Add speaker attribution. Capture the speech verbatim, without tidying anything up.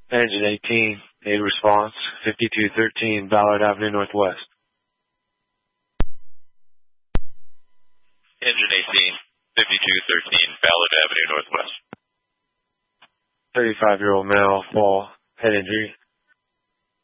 Speaker 1: Engine eighteen, aid response, fifty-two thirteen Ballard Avenue Northwest.
Speaker 2: Engine eighteen, fifty-two thirteen Ballard Avenue Northwest.
Speaker 1: thirty-five-year-old male, fall, head injury.